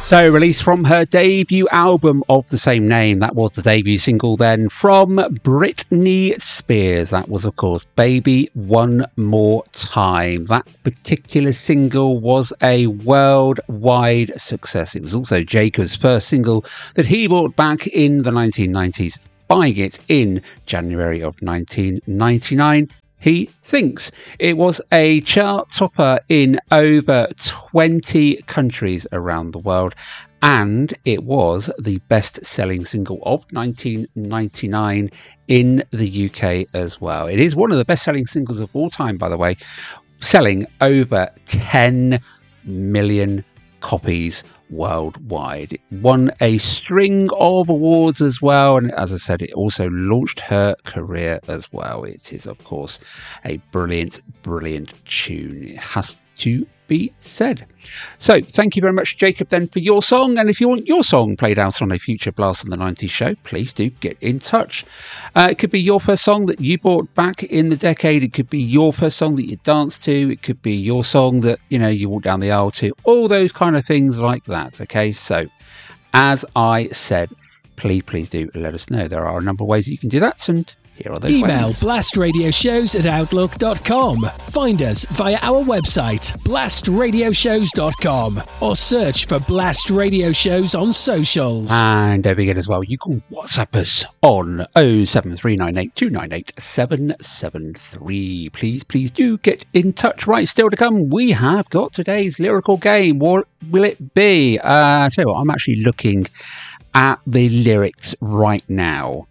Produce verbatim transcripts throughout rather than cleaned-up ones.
So, released from her debut album of the same name, that was the debut single then from Britney Spears. That was, of course, Baby One More Time. That particular single was a worldwide success. It was also Jacob's first single that he brought back in the nineteen nineties, buying it in January of nineteen ninety-nine. He thinks it was a chart topper in over twenty countries around the world, and it was the best-selling single of nineteen ninety-nine in the U K as well. It is one of the best-selling singles of all time, by the way, selling over ten million copies worldwide. It won a string of awards as well, and as I said, it also launched her career as well. It is, of course, a brilliant, brilliant tune. It has to be said. So, thank you very much, Jacob, then, for your song. And if you want your song played out on a future Blast on the nineties show, please do get in touch. Uh, it could be your first song that you brought back in the decade. It could be your first song that you danced to. It could be your song that, you know, you walk down the aisle to. All those kind of things like that. Okay, so as I said, please, please do let us know. There are a number of ways that you can do that, and here are those Email ways. blastradioshows at outlook dot com. Find us via our website, blast radio shows dot com, or search for Blast Radio Shows on socials. And don't forget as well, you can WhatsApp us on oh seven three nine eight two nine eight seven seven three. Please, please do get in touch. Right, still to come, we have got today's lyrical game. What will it be? Uh, I tell you what, I'm actually looking at the lyrics right now.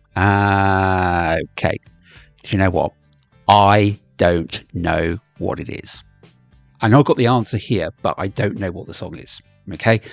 Uh, okay. Do you know what? I don't know what it is. I know I've got the answer here, but I don't know what the song is. Okay.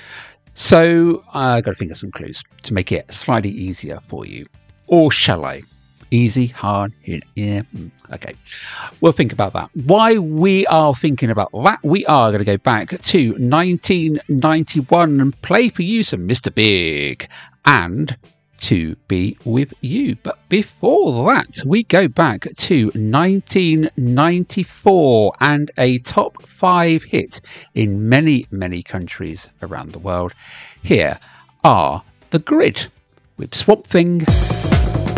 So I've uh, got to think of some clues to make it slightly easier for you. Or shall I? Easy, hard, yeah. Okay. We'll think about that. Why we are thinking about that, we are going to go back to nineteen ninety-one and play for you some Mister Big and To Be With You. But before that, we go back to nineteen ninety-four and a top five hit in many, many countries around the world. Here are The Grid with Swamp Thing.